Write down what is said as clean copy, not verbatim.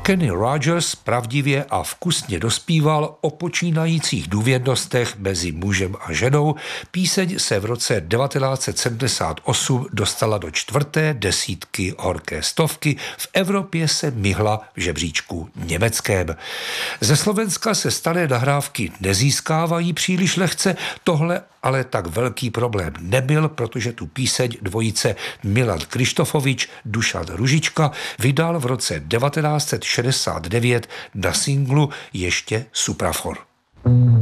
Kenny Rogers pravdivě a vkusně dospíval o počínajících důvěrnostech mezi mužem a ženou. Píseň se v roce 1978 dostala do 4. desítky horké stovky, v Evropě se myhla v žebříčku německém. Ze Slovenska se staré nahrávky nezískávají příliš lehce, tohle ale tak velký problém nebyl, protože tu píseň dvojice Milan Kryštofovič, Dušan Ružička vydal v roce 1969 na singlu Ještě Suprafor.